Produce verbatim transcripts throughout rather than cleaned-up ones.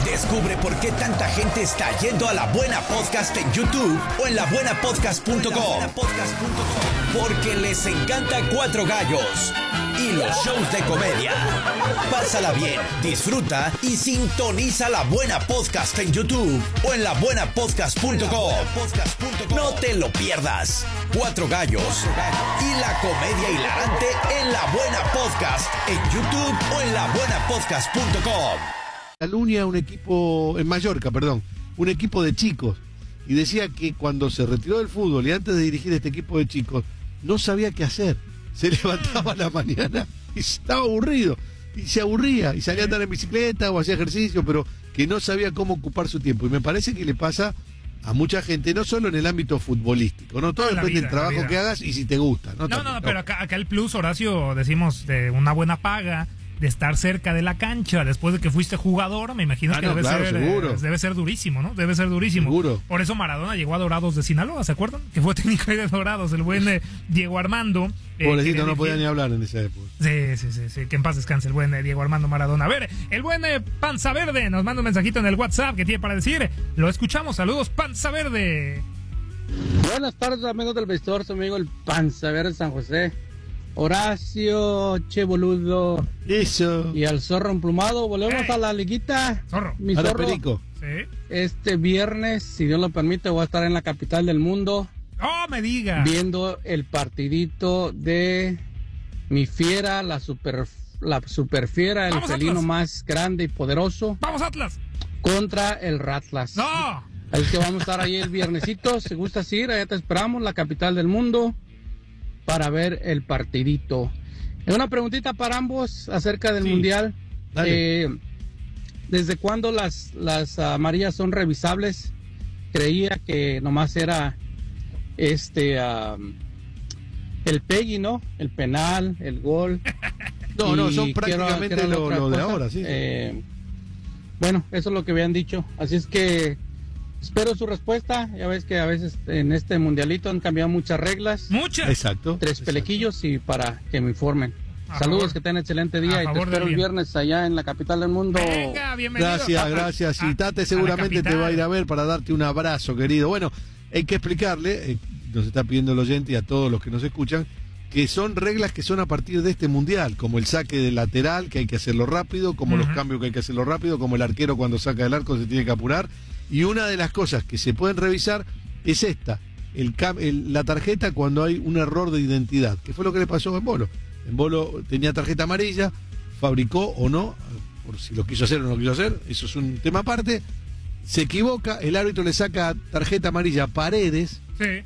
Descubre por qué tanta gente está yendo a La Buena Podcast en YouTube o en la buena podcast punto com. Porque les encanta Cuatro Gallos y los shows de comedia. Pásala bien, disfruta y sintoniza La Buena Podcast en YouTube o en la buena podcast punto com. No te lo pierdas. Cuatro Gallos y la comedia hilarante en La Buena Podcast en YouTube o en la buena podcast punto com. Cataluña, un equipo, en Mallorca, perdón, un equipo de chicos, y decía que cuando se retiró del fútbol y antes de dirigir este equipo de chicos, no sabía qué hacer. Se levantaba a la mañana y estaba aburrido, y se aburría, y salía a andar en bicicleta o hacía ejercicio, pero que no sabía cómo ocupar su tiempo. Y me parece que le pasa a mucha gente, no solo en el ámbito futbolístico, no todo No, depende vida, del trabajo vida. que hagas y si te gusta. No, No, También, no, no, pero acá, acá el plus, Horacio, decimos de una buena paga, de estar cerca de la cancha después de que fuiste jugador, me imagino Ah, que no, debe, claro, ser, seguro. eh, debe ser durísimo, ¿no? Debe ser durísimo. Seguro. Por eso Maradona llegó a Dorados de Sinaloa, ¿se acuerdan? Que fue técnico ahí de Dorados, el buen eh, Diego Armando. eh, Pobrecito, que no podía dirigía- ni hablar en esa época. Sí, sí, sí, sí, que en paz descanse el buen eh, Diego Armando Maradona. A ver, el buen eh, Panza Verde nos manda un mensajito en el WhatsApp que tiene para decir. Lo escuchamos, saludos, Panza Verde. Buenas tardes, amigos del Vestidor, su amigo el Panza Verde San José. Horacio, Che Boludo Eso. y al Zorro Emplumado. Volvemos Ey. a la liguita. Zorro. Mi Ahora zorro, Perico. Sí. este viernes, si Dios lo permite, voy a estar en la capital del mundo ¡Oh, me diga! viendo el partidito de mi fiera, la super, la super fiera, el ¡Vamos, felino Atlas! más grande y poderoso, ¡Vamos, Atlas! contra el Ratlas. ¡No! Así que vamos a estar ahí el viernesito. Si gustas ir, allá te esperamos, la capital del mundo, para ver el partidito. Eh, Una preguntita para ambos acerca del Sí, mundial. dale. Eh, ¿Desde cuándo las, las amarillas son revisables? Creía que nomás era este am, el peggy, ¿no? El penal, el gol. No, no, Y son ¿qué era- prácticamente qué era la lo, otra lo de cosa? ahora, sí. Eh, bueno, eso es lo que habían dicho. Así es que espero su respuesta. Ya ves que a veces en este mundialito han cambiado muchas reglas. ¡Muchas! Exacto. Tres exacto. pelequillos y para que me informen. A Saludos, favor. que tengan excelente A día y te favor del espero el bien. viernes allá en la capital del mundo. Venga, bienvenido. Gracias, a- gracias. a- Y a Tate la seguramente te capital. va a ir a ver para darte un abrazo, querido. Bueno, hay que explicarle, eh, nos está pidiendo el oyente y a todos los que nos escuchan, que son reglas que son a partir de este mundial, como el saque de lateral, que hay que hacerlo rápido, como los Ujú. cambios que hay que hacerlo rápido, como el arquero cuando saca del arco se tiene que apurar. Y una de las cosas que se pueden revisar es esta, el, cam- el- la tarjeta cuando hay un error de identidad, que fue lo que le pasó a Embolo. Embolo tenía tarjeta amarilla, fabricó o no, por si lo quiso hacer o no lo quiso hacer, eso es un tema aparte. Se equivoca, el árbitro le saca tarjeta amarilla a Paredes, Sí.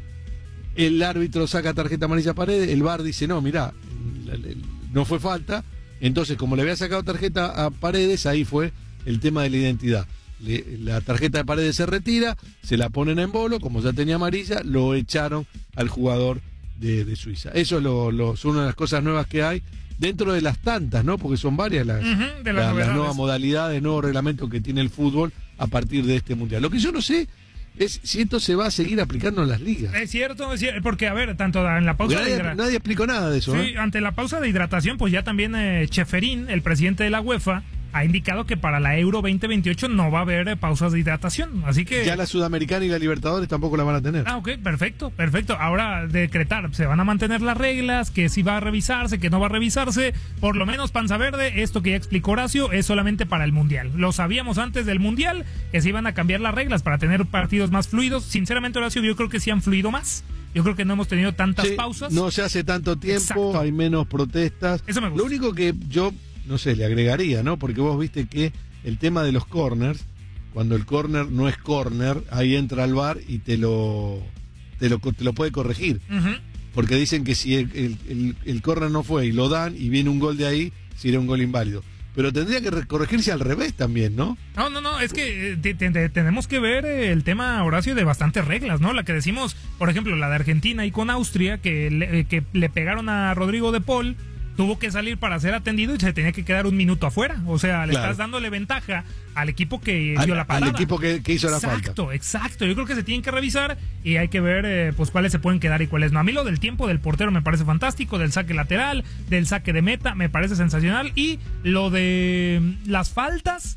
el árbitro saca tarjeta amarilla a Paredes, el V A R dice, no, mirá, la- la- no fue falta. Entonces, como le había sacado tarjeta a Paredes, ahí fue el tema de la identidad. Le- la tarjeta de Paredes se retira, se la ponen a Embolo, como ya tenía amarilla, lo echaron al jugador de, de Suiza. Eso es lo, lo- son una de las cosas nuevas que hay, dentro de las tantas, ¿no? Porque son varias las, Ujú, de las la- las novedades. nuevas modalidades, nuevos reglamentos que tiene el fútbol a partir de este mundial. Lo que yo no sé es si esto se va a seguir aplicando en las ligas. Es cierto, es cierto, porque a ver, tanto en la Porque pausa de nadie, hidra- nadie explicó nada de eso. sí, ¿eh? ante la pausa de hidratación, pues ya también eh, Cheferín, el presidente de la UEFA, ha indicado que para la Euro veinte veintiocho no va a haber eh, pausas de hidratación, así que Ya la Sudamericana y la Libertadores tampoco la van a tener. Ah, ok, perfecto, perfecto. Ahora decretar, se van a mantener las reglas, que si va a revisarse, que no va a revisarse. Por lo menos Panza Verde, esto que ya explicó Horacio, es solamente para el Mundial. Lo sabíamos antes del Mundial, que se iban a cambiar las reglas para tener partidos más fluidos. Sinceramente, Horacio, yo creo que sí han fluido más. Yo creo que no hemos tenido tantas Sí, pausas. no se hace tanto tiempo, Exacto. hay menos protestas. Eso me gusta. Lo único que yo, no sé, le agregaría, ¿no? Porque vos viste que el tema de los corners, cuando el corner no es corner, ahí entra al V A R y te lo, te lo, te lo puede corregir. Ujú. Porque dicen que si el, el, el, el corner no fue y lo dan y viene un gol de ahí, sería un gol inválido. Pero tendría que re- corregirse al revés también, ¿no? No, no, no, es que eh, te- te- te- tenemos que ver eh, el tema, Horacio, de bastantes reglas, ¿no? La que decimos, por ejemplo, la de Argentina y con Austria, que le, eh, que le pegaron a Rodrigo de Paul, tuvo que salir para ser atendido y se tenía que quedar un minuto afuera. O sea, le Claro. estás dándole ventaja al equipo que Al, dio la al patada. equipo que, que hizo la falta. Exacto, exacto. Yo creo que se tienen que revisar y hay que ver eh, pues cuáles se pueden quedar y cuáles no. A mí lo del tiempo del portero me parece fantástico, del saque lateral, del saque de meta, me parece sensacional. Y lo de mm, las faltas,